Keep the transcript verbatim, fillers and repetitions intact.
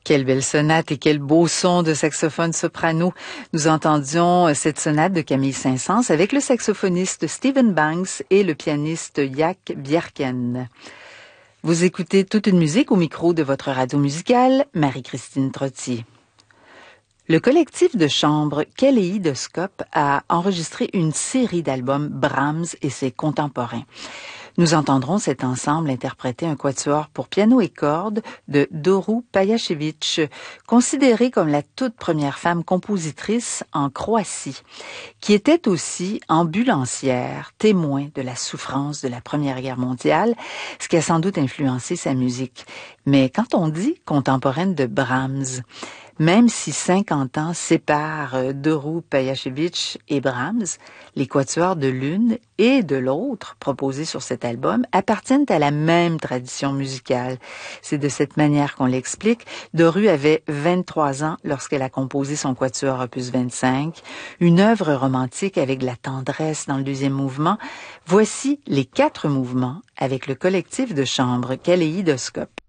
Quelle belle sonate et quel beau son de saxophone soprano. Nous entendions cette sonate de Camille Saint-Saëns avec le saxophoniste Stephen Banks et le pianiste Jaak Bjerken. Vous écoutez Toute une musique au micro de votre radio musicale, Marie-Christine Trottier. Le collectif de chambre Kaléidoscope a enregistré une série d'albums Brahms et ses contemporains. Nous entendrons cet ensemble interpréter un quatuor pour piano et cordes de Doru Pajašević, considérée comme la toute première femme compositrice en Croatie, qui était aussi ambulancière, témoin de la souffrance de la Première Guerre mondiale, ce qui a sans doute influencé sa musique. Mais quand on dit contemporaine de Brahms, même si cinquante ans séparent Doru Pajašević et Brahms, les quatuors de l'une et de l'autre proposés sur cet album appartiennent à la même tradition musicale. C'est de cette manière qu'on l'explique. Doru avait vingt-trois ans lorsqu'elle a composé son quatuor opus vingt-cinq, une œuvre romantique avec de la tendresse dans le deuxième mouvement. Voici les quatre mouvements avec le collectif de chambre Kaléidoscope.